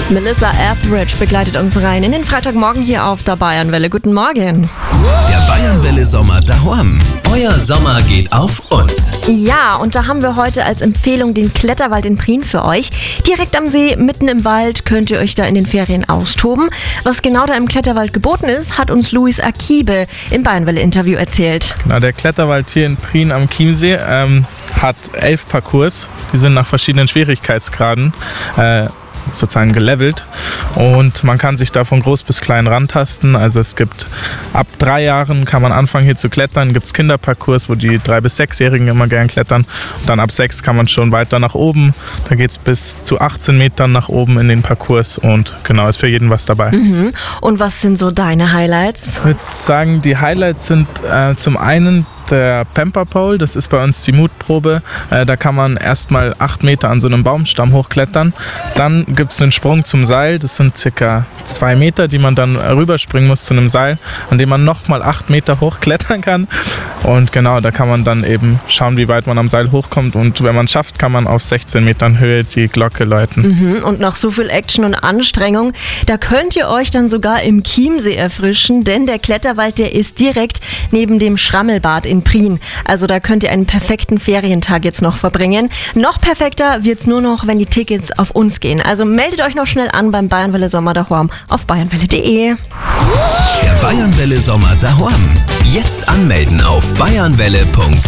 Melissa Etheridge begleitet uns rein in den Freitagmorgen hier auf der Bayernwelle. Guten Morgen. Der Bayernwelle Sommer daheim. Euer Sommer geht auf uns. Ja, und da haben wir heute als Empfehlung den Kletterwald in Prien für euch. Direkt am See, mitten im Wald, könnt ihr euch da in den Ferien austoben. Was genau da im Kletterwald geboten ist, hat uns Luis Akibe im Bayernwelle-Interview erzählt. Na, der Kletterwald hier in Prien am Chiemsee hat 11 Parcours. Die sind nach verschiedenen Schwierigkeitsgraden sozusagen gelevelt und man kann sich da von groß bis klein rantasten. Also es gibt ab 3 Jahren kann man anfangen hier zu klettern, gibt es Kinderparcours, wo die 3- bis 6-Jährigen immer gern klettern und dann ab 6 kann man schon weiter nach oben. Da geht es bis zu 18 Metern nach oben in den Parcours und genau, ist für jeden was dabei. Und was sind so deine Highlights? Ich würde sagen, die Highlights sind zum einen der Pamper Pole, das ist bei uns die Mutprobe. Da kann man erstmal 8 Meter an so einem Baumstamm hochklettern. Dann gibt es einen Sprung zum Seil, das sind circa 2 Meter, die man dann rüberspringen muss zu einem Seil, an dem man nochmal 8 Meter hochklettern kann. Und genau, da kann man dann eben schauen, wie weit man am Seil hochkommt. Und wenn man es schafft, kann man auf 16 Metern Höhe die Glocke läuten. Und nach so viel Action und Anstrengung, da könnt ihr euch dann sogar im Chiemsee erfrischen, denn der Kletterwald, der ist direkt neben dem Schrammelbad in Prien. Also da könnt ihr einen perfekten Ferientag jetzt noch verbringen. Noch perfekter wird's nur noch, wenn die Tickets auf uns gehen. Also meldet euch noch schnell an beim Bayernwelle Sommer daheim auf bayernwelle.de. Der Bayernwelle Sommer daheim. Jetzt anmelden auf bayernwelle.de.